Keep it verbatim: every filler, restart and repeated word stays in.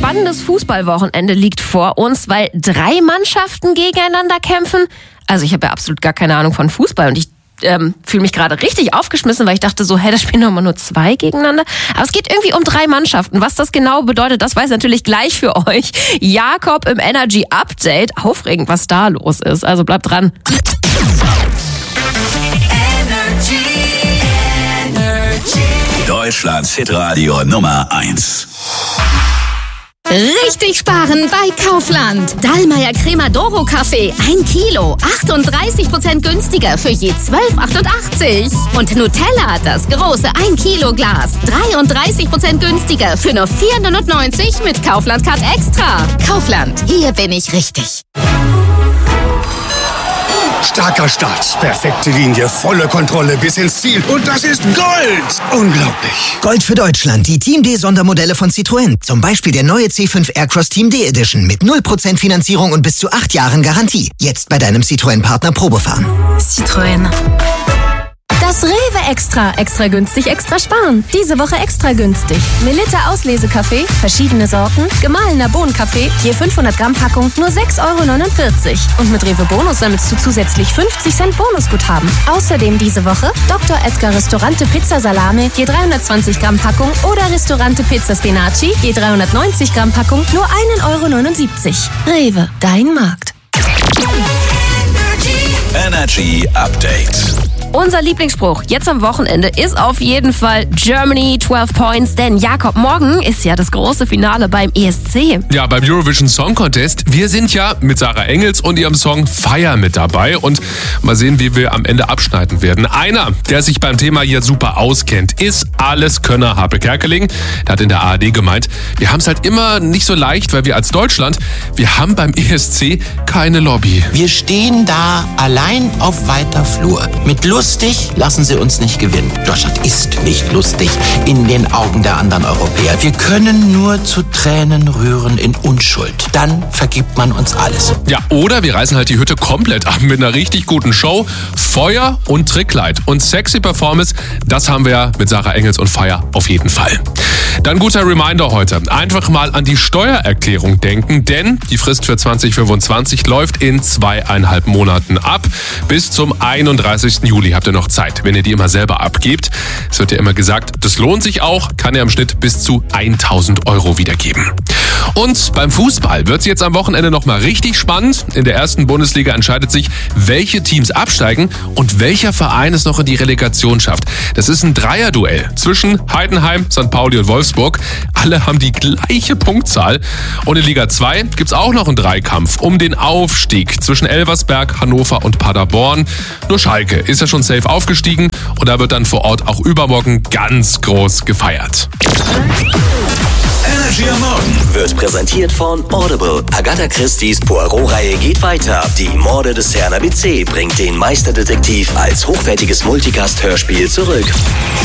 spannendes Fußballwochenende liegt vor uns, weil drei Mannschaften gegeneinander kämpfen. Also ich habe ja absolut gar keine Ahnung von Fußball und ich ähm, fühle mich gerade richtig aufgeschmissen, weil ich dachte so, hey, da spielen doch mal nur zwei gegeneinander. Aber es geht irgendwie um drei Mannschaften. Was das genau bedeutet, das weiß natürlich gleich für euch Jakob im Energy Update. Aufregend, was da los ist. Also bleibt dran. Deutschlands Hitradio Nummer eins. Richtig sparen bei Kaufland. Dallmayr Crema Doro Kaffee, ein Kilo, achtunddreißig Prozent günstiger für je zwölf achtundachtzig. Und Nutella, das große ein Kilo Glas, dreiunddreißig Prozent günstiger für nur vier neunundneunzig mit Kaufland Card Extra. Kaufland, hier bin ich richtig. Starker Start, perfekte Linie, volle Kontrolle bis ins Ziel. Und das ist Gold! Unglaublich. Gold für Deutschland, die Team D Sondermodelle von Citroën. Zum Beispiel der neue C fünf Aircross Team D Edition mit null Prozent Finanzierung und bis zu acht Jahren Garantie. Jetzt bei deinem Citroën-Partner Probefahren. Citroën. Das Rewe Extra. Extra günstig, extra sparen. Diese Woche extra günstig. Melitta Auslesekaffee, verschiedene Sorten, gemahlener Bohnenkaffee, je fünfhundert Gramm Packung, nur sechs Euro neunundvierzig. Und mit Rewe Bonus sammelst du zusätzlich fünfzig Cent Bonusguthaben. Außerdem diese Woche Doktor Edgar Restaurante Pizza Salame, je dreihundertzwanzig Gramm Packung oder Restaurante Pizza Spinaci, je dreihundertneunzig Gramm Packung, nur ein Euro neunundsiebzig. Rewe, dein Markt. Energy Update. Unser Lieblingsspruch jetzt am Wochenende ist auf jeden Fall Germany zwölf Points, denn Jakob, morgen ist ja das große Finale beim E S C. Ja, beim Eurovision Song Contest. Wir sind ja mit Sarah Engels und ihrem Song Fire mit dabei und mal sehen, wie wir am Ende abschneiden werden. Einer, der sich beim Thema hier super auskennt, ist Alleskönner Harpe Kerkeling. Der hat in der A R D gemeint, wir haben es halt immer nicht so leicht, weil wir als Deutschland, wir haben beim E S C keine Lobby. Wir stehen da allein auf weiter Flur. Mit Lustig lassen sie uns nicht gewinnen. Deutschland ist nicht lustig in den Augen der anderen Europäer. Wir können nur zu Tränen rühren in Unschuld. Dann vergibt man uns alles. Ja, oder wir reißen halt die Hütte komplett ab mit einer richtig guten Show. Feuer und Trickkleid und sexy Performance, das haben wir ja mit Sarah Engels und Fire auf jeden Fall. Dann guter Reminder heute. Einfach mal an die Steuererklärung denken, denn die Frist für zwanzig fünfundzwanzig läuft in zweieinhalb Monaten ab. Bis zum einunddreißigsten Juli habt ihr noch Zeit, wenn ihr die immer selber abgebt. Es wird ja immer gesagt, das lohnt sich auch, kann ja im Schnitt bis zu tausend Euro wiedergeben. Und beim Fußball wird es jetzt am Wochenende nochmal richtig spannend. In der ersten Bundesliga entscheidet sich, welche Teams absteigen und welcher Verein es noch in die Relegation schafft. Das ist ein Dreierduell zwischen Heidenheim, Sankt Pauli und Wolfsburg. Alle haben die gleiche Punktzahl. Und in Liga zwei gibt es auch noch einen Dreikampf um den Aufstieg zwischen Elversberg, Hannover und Paderborn. Nur Schalke ist ja schon safe aufgestiegen und da wird dann vor Ort auch übermorgen ganz groß gefeiert. Energy am Morgen wird präsentiert von Audible. Agatha Christie's Poirot-Reihe geht weiter. Die Morde des Herrn A B C bringt den Meisterdetektiv als hochwertiges Multicast-Hörspiel zurück.